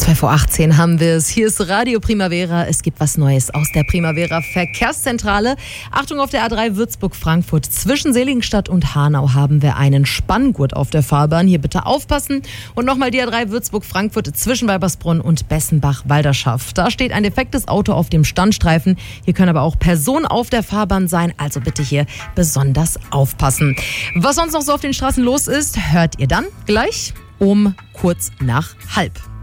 2:18 haben wir es. Hier ist Radio Primavera. Es gibt was Neues aus der Primavera Verkehrszentrale. Achtung, auf der A3 Würzburg-Frankfurt zwischen Seligenstadt und Hanau haben wir einen Spanngurt auf der Fahrbahn. Hier bitte aufpassen. Und nochmal die A3 Würzburg-Frankfurt zwischen Weibersbrunn und Bessenbach-Walderschaft. Da steht ein defektes Auto auf dem Standstreifen. Hier können aber auch Personen auf der Fahrbahn sein. Also bitte hier besonders aufpassen. Was sonst noch so auf den Straßen los ist, hört ihr dann gleich um kurz nach 1:30.